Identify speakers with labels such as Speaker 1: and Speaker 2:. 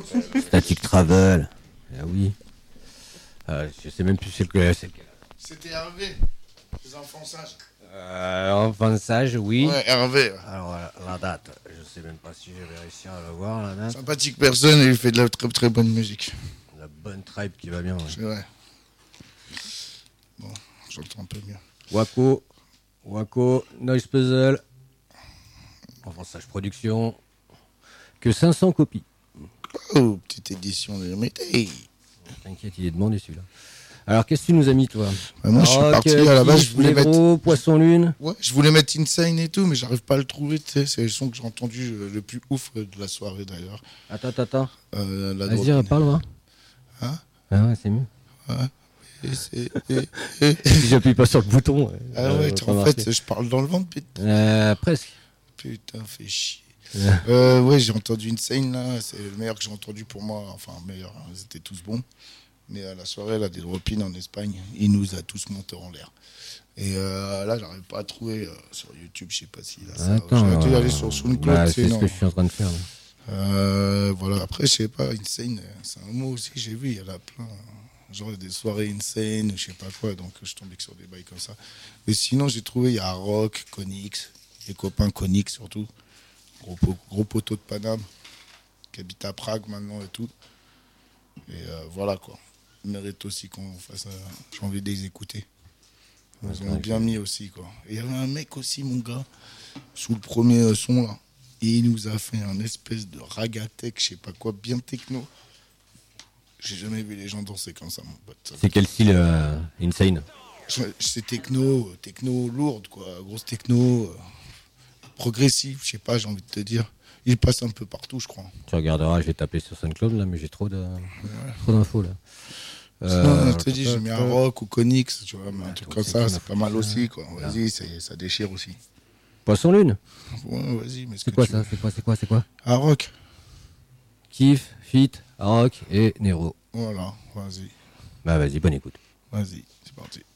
Speaker 1: Static Travel. Ah oui. Je sais même plus c'est lequel.
Speaker 2: C'était Hervé, les enfants sages.
Speaker 1: Enfant sage, oui.
Speaker 2: Ouais, Hervé.
Speaker 1: Alors la date, je sais même pas si je vais réussir à la voir, la date.
Speaker 2: Sympathique personne et il fait de la très très bonne musique.
Speaker 1: La bonne tribe qui va bien. Ouais.
Speaker 2: C'est vrai. Bon, j'entends un peu mieux.
Speaker 1: Waco, Noise Puzzle. Enfant sage production. Que 500 copies.
Speaker 2: Oh, petite édition de métier.
Speaker 1: T'inquiète, il est demandé celui-là. Alors, qu'est-ce que tu nous as mis, toi?
Speaker 2: Moi, je suis parti à la base, je voulais mettre.
Speaker 1: Poisson Lune.
Speaker 2: Ouais, je voulais mettre Insane et tout, mais j'arrive pas à le trouver. Tu sais, c'est le son que j'ai entendu le plus ouf de la soirée d'ailleurs.
Speaker 1: Attends. Vas-y,
Speaker 2: drop-in.
Speaker 1: parle-moi.
Speaker 2: Hein?
Speaker 1: Ah ouais, c'est mieux.
Speaker 2: Ouais.
Speaker 1: Si j'appuie pas sur le bouton.
Speaker 2: Ah ouais, en fait, je parle dans le ventre, putain.
Speaker 1: Presque.
Speaker 2: Putain, fais chier. Ouais, j'ai entendu Insane là, c'est le meilleur que j'ai entendu pour moi. Enfin, meilleur, hein, ils étaient tous bons. Mais à la soirée, là, des drop-in en Espagne, il nous a tous monté en l'air. Et là, j'arrive pas à trouver sur YouTube, je sais pas si là, ça. J'aurais dû aller sur SoundCloud,
Speaker 1: c'est ce que je suis en train de faire.
Speaker 2: Voilà, après, je sais pas, Insane, c'est un mot aussi, j'ai vu, il y en a plein. Genre des soirées Insane, je sais pas quoi, donc je tombais que sur des bails comme ça. Mais sinon, j'ai trouvé, il y a Rock, Konix, les copains Konix surtout, gros poteau de Paname, qui habite à Prague maintenant et tout. Et voilà quoi. Ils méritent aussi qu'on fasse. J'ai envie de les écouter. Ils ont bien mis aussi quoi. Et il y avait un mec aussi, mon gars, sous le premier son là. Et il nous a fait un espèce de ragatech, je sais pas quoi, bien techno. J'ai jamais vu les gens danser comme ça, mon pote.
Speaker 1: C'est quel style Insane?
Speaker 2: C'est techno lourde quoi, grosse techno, progressif, je sais pas, j'ai envie de te dire. Il passe un peu partout, je crois.
Speaker 1: Tu regarderas, je vais taper sur SoundCloud là, mais j'ai trop d'infos là.
Speaker 2: Sinon, je te dis, j'ai mis un Rock ou Konix, tu vois, mais un truc comme ça, c'est pas mal aussi, quoi. Vas-y, ça déchire aussi.
Speaker 1: Poisson Lune.
Speaker 2: Ouais, vas-y, mais
Speaker 1: c'est quoi ça? C'est quoi?
Speaker 2: Un Rock.
Speaker 1: Kiff, Fit, Rock et Nero.
Speaker 2: Voilà, vas-y.
Speaker 1: Bah vas-y, bonne écoute.
Speaker 2: Vas-y, c'est parti.